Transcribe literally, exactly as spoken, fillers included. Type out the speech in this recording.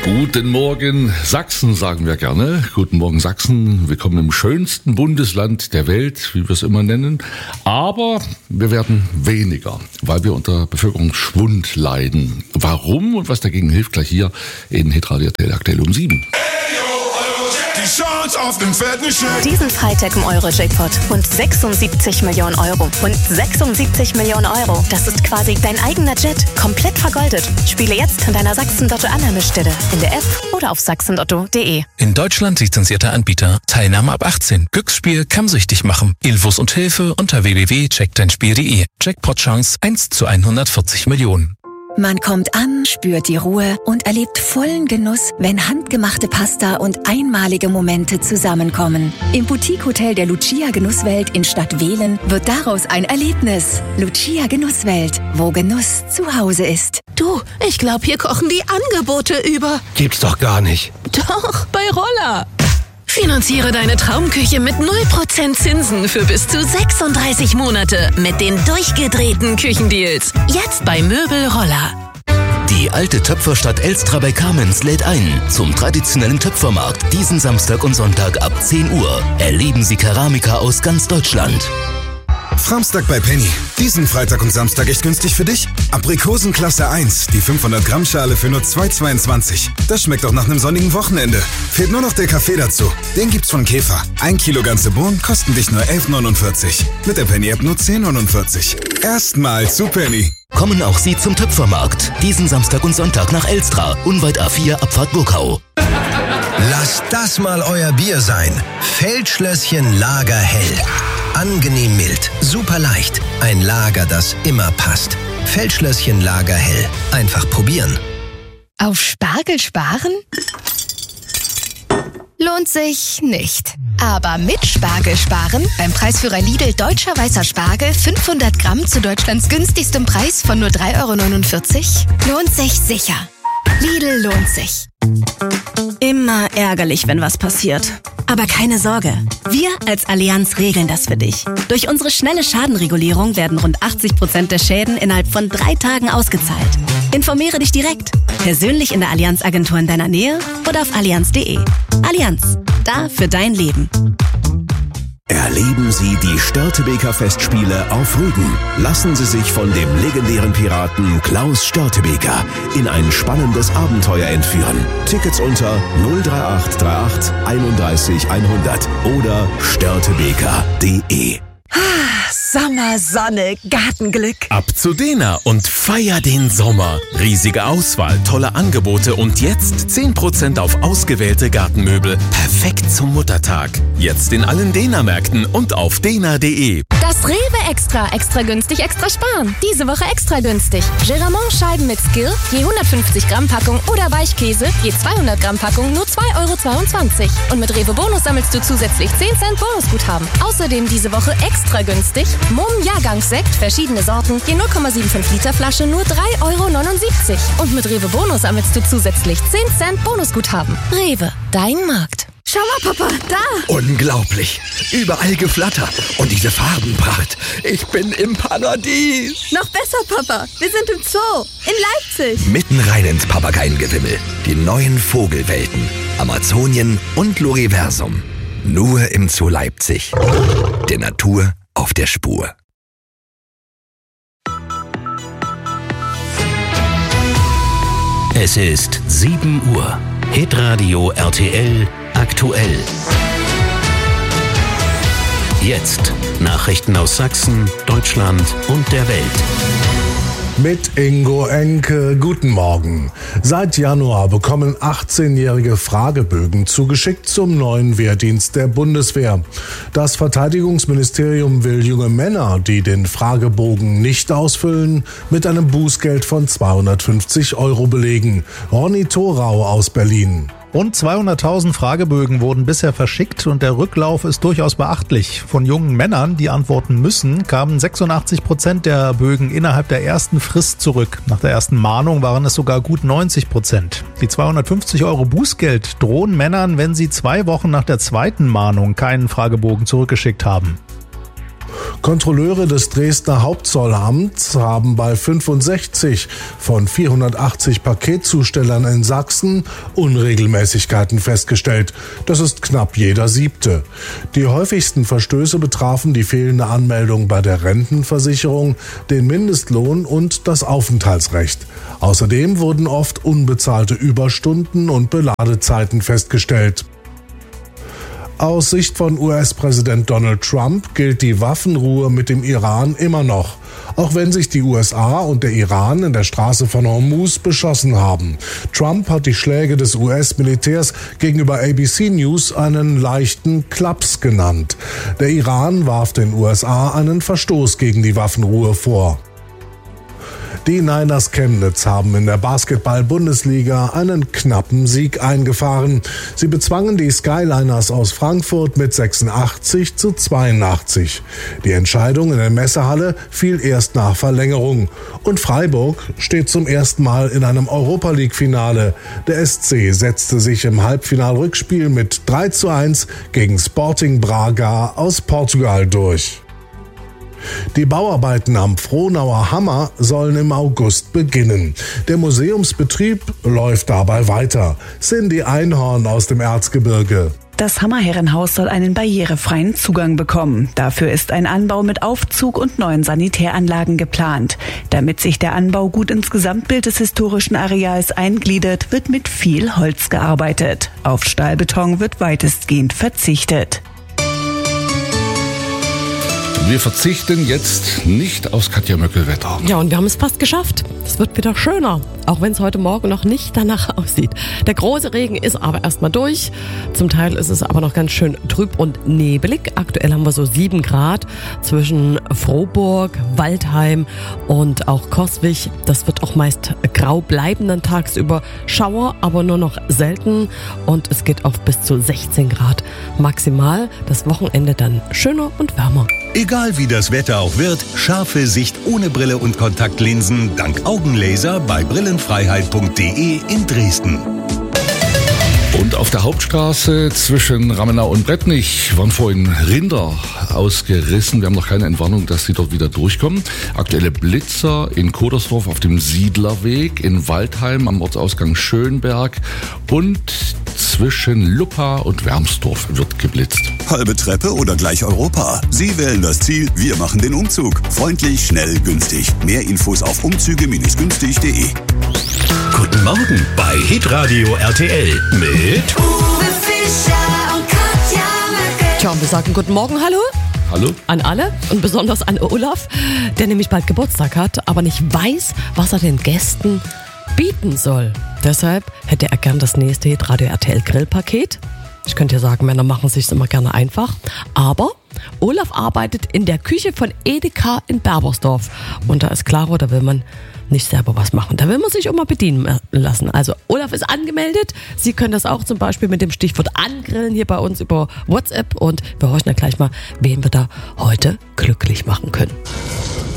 Guten Morgen Sachsen, sagen wir gerne. Guten Morgen Sachsen. Willkommen im schönsten Bundesland der Welt, wie wir es immer nennen. Aber wir werden weniger, weil wir unter Bevölkerungsschwund leiden. Warum und was dagegen hilft, gleich hier in Hitradio aktuell um sieben. Die Chance auf den fetten Scheck. Diesen Freitag im Euro-Jackpot und sechsundsiebzig Millionen Euro. Und sechsundsiebzig Millionen Euro, das ist quasi dein eigener Jet, komplett vergoldet. Spiele jetzt an deiner Sachsen-Lotto-Annahmestelle, in der App oder auf sachsen lotto punkt de. In Deutschland lizenzierter Anbieter. Teilnahme ab achtzehn. Glücksspiel kann süchtig machen. Infos und Hilfe unter w w w punkt check dein spiel punkt de. Jackpot-Chance eins zu hundertvierzig Millionen. Man kommt an, spürt die Ruhe und erlebt vollen Genuss, wenn handgemachte Pasta und einmalige Momente zusammenkommen. Im Boutique-Hotel der Lucia Genusswelt in Stadtwehlen wird daraus ein Erlebnis. Lucia Genusswelt, wo Genuss zu Hause ist. Du, ich glaube, hier kochen die Angebote über. Gibt's doch gar nicht. Doch, bei Roller. Finanziere deine Traumküche mit null Prozent Zinsen für bis zu sechsunddreißig Monate mit den durchgedrehten Küchendeals. Jetzt bei Möbel Roller. Die alte Töpferstadt Elstra bei Kamenz lädt ein zum traditionellen Töpfermarkt diesen Samstag und Sonntag ab zehn Uhr. Erleben Sie Keramiker aus ganz Deutschland. Framstag bei Penny. Diesen Freitag und Samstag echt günstig für dich. Aprikosen Klasse eins, die fünfhundert Gramm Schale für nur zwei Euro zweiundzwanzig. Das schmeckt doch nach einem sonnigen Wochenende. Fehlt nur noch der Kaffee dazu. Den gibt's von Käfer. Ein Kilo ganze Bohnen kosten dich nur elf Euro neunundvierzig. Mit der Penny-App nur zehn Euro neunundvierzig. Erstmal zu Penny. Kommen auch Sie zum Töpfermarkt. Diesen Samstag und Sonntag nach Elstra, unweit A vier, Abfahrt Burkau. Lasst das mal euer Bier sein. Feldschlösschen Lager hell. Angenehm mild, super leicht. Ein Lager, das immer passt. Feldschlösschen Lager hell. Einfach probieren. Auf Spargel sparen? Lohnt sich nicht. Aber mit Spargel sparen, beim Preisführer Lidl Deutscher Weißer Spargel fünfhundert Gramm zu Deutschlands günstigstem Preis von nur drei Euro neunundvierzig, lohnt sich sicher. Lidl lohnt sich. Immer ärgerlich, wenn was passiert. Aber keine Sorge, wir als Allianz regeln das für dich. Durch unsere schnelle Schadenregulierung werden rund achtzig Prozent der Schäden innerhalb von drei Tagen ausgezahlt. Informiere dich direkt, persönlich in der Allianz-Agentur in deiner Nähe oder auf allianz punkt de. Allianz, da für dein Leben. Erleben Sie die Störtebeker Festspiele auf Rügen. Lassen Sie sich von dem legendären Piraten Klaus Störtebeker in ein spannendes Abenteuer entführen. Tickets unter null drei acht drei acht einunddreißig hundert oder störtebeker punkt de. Sommer, Sonne, Gartenglück. Ab zu Dena und feier den Sommer. Riesige Auswahl, tolle Angebote und jetzt zehn Prozent auf ausgewählte Gartenmöbel. Perfekt zum Muttertag. Jetzt in allen Dena-Märkten und auf dena punkt de. Das Rewe Extra. Extra günstig, extra sparen. Diese Woche extra günstig. Geramont-Scheiben mit Skill, je hundertfünfzig Gramm Packung oder Weichkäse, je zweihundert Gramm Packung, nur zwei Euro zweiundzwanzig. Und mit Rewe Bonus sammelst du zusätzlich zehn Cent Bonusguthaben. Außerdem diese Woche extra günstig. Mumm Jahrgangssekt, verschiedene Sorten, je null Komma fünfundsiebzig Liter Flasche, nur drei Euro neunundsiebzig. Und mit Rewe Bonus sammelst du zusätzlich zehn Cent Bonusguthaben. Rewe, dein Markt. Schau mal, Papa, da! Unglaublich. Überall Geflatter. Und diese Farbenpracht. Ich bin im Paradies. Noch besser, Papa. Wir sind im Zoo. In Leipzig. Mitten rein ins Papageiengewimmel. Die neuen Vogelwelten. Amazonien und Loriversum. Nur im Zoo Leipzig. Der Natur auf der Spur. Es ist sieben Uhr. Hitradio R T L aktuell. Jetzt Nachrichten aus Sachsen, Deutschland und der Welt. Mit Ingo Enke, guten Morgen. Seit Januar bekommen achtzehnjährige Fragebögen zugeschickt zum neuen Wehrdienst der Bundeswehr. Das Verteidigungsministerium will junge Männer, die den Fragebogen nicht ausfüllen, mit einem Bußgeld von zweihundertfünfzig Euro belegen. Ronny Thorau aus Berlin. Rund zweihunderttausend Fragebögen wurden bisher verschickt und der Rücklauf ist durchaus beachtlich. Von jungen Männern, die antworten müssen, kamen sechsundachtzig Prozent der Bögen innerhalb der ersten Frist zurück. Nach der ersten Mahnung waren es sogar gut neunzig Prozent. Die zweihundertfünfzig Euro Bußgeld drohen Männern, wenn sie zwei Wochen nach der zweiten Mahnung keinen Fragebogen zurückgeschickt haben. Kontrolleure des Dresdner Hauptzollamts haben bei fünfundsechzig von vierhundertachtzig Paketzustellern in Sachsen Unregelmäßigkeiten festgestellt. Das ist knapp jeder siebte. Die häufigsten Verstöße betrafen die fehlende Anmeldung bei der Rentenversicherung, den Mindestlohn und das Aufenthaltsrecht. Außerdem wurden oft unbezahlte Überstunden und Beladezeiten festgestellt. Aus Sicht von U S-Präsident Donald Trump gilt die Waffenruhe mit dem Iran immer noch, auch wenn sich die U S A und der Iran in der Straße von Hormuz beschossen haben. Trump hat die Schläge des U S-Militärs gegenüber A B C News einen leichten Klaps genannt. Der Iran warf den U S A einen Verstoß gegen die Waffenruhe vor. Die Niners Chemnitz haben in der Basketball-Bundesliga einen knappen Sieg eingefahren. Sie bezwangen die Skyliners aus Frankfurt mit sechsundachtzig zu zweiundachtzig. Die Entscheidung in der Messehalle fiel erst nach Verlängerung. Und Freiburg steht zum ersten Mal in einem Europa-League-Finale. Der S C setzte sich im Halbfinalrückspiel mit drei zu eins gegen Sporting Braga aus Portugal durch. Die Bauarbeiten am Frohnauer Hammer sollen im August beginnen. Der Museumsbetrieb läuft dabei weiter. Cindy Einhorn aus dem Erzgebirge. Das Hammerherrenhaus soll einen barrierefreien Zugang bekommen. Dafür ist ein Anbau mit Aufzug und neuen Sanitäranlagen geplant. Damit sich der Anbau gut ins Gesamtbild des historischen Areals eingliedert, wird mit viel Holz gearbeitet. Auf Stahlbeton wird weitestgehend verzichtet. Wir verzichten jetzt nicht aufs Katja Möckel-Wetter. Ja, und wir haben es fast geschafft. Es wird wieder schöner, auch wenn es heute Morgen noch nicht danach aussieht. Der große Regen ist aber erstmal durch. Zum Teil ist es aber noch ganz schön trüb und nebelig. Aktuell haben wir so sieben Grad zwischen Frohburg, Waldheim und auch Coswig. Das wird auch meist grau bleiben dann tagsüber. Schauer, aber nur noch selten. Und es geht auf bis zu sechzehn Grad maximal. Das Wochenende dann schöner und wärmer. Egal wie das Wetter auch wird, scharfe Sicht ohne Brille und Kontaktlinsen dank Augenlaser bei brillenfreiheit punkt de in Dresden. Und auf der Hauptstraße zwischen Ramenau und Brettnich waren vorhin Rinder ausgerissen. Wir haben noch keine Entwarnung, dass sie dort wieder durchkommen. Aktuelle Blitzer in Kodersdorf auf dem Siedlerweg, in Waldheim am Ortsausgang Schönberg und zwischen Luppa und Wermsdorf wird geblitzt. Halbe Treppe oder gleich Europa? Sie wählen das Ziel, wir machen den Umzug. Freundlich, schnell, günstig. Mehr Infos auf umzüge Bindestrich günstig punkt de. Guten Morgen bei Hitradio R T L mit Uwe Fischer und Katja Möckel. Tja, wir sagen guten Morgen, hallo. Hallo. An alle und besonders an Olaf, der nämlich bald Geburtstag hat, aber nicht weiß, was er den Gästen bieten soll. Deshalb hätte er gern das nächste Hitradio R T L Grillpaket. Ich könnte ja sagen, Männer machen sich's immer gerne einfach. Aber Olaf arbeitet in der Küche von Edeka in Berbersdorf. Und da ist klar, da will man nicht selber was machen. Da will man sich auch mal bedienen lassen. Also Olaf ist angemeldet. Sie können das auch zum Beispiel mit dem Stichwort angrillen hier bei uns über WhatsApp. Und wir horchen dann gleich mal, wen wir da heute glücklich machen können.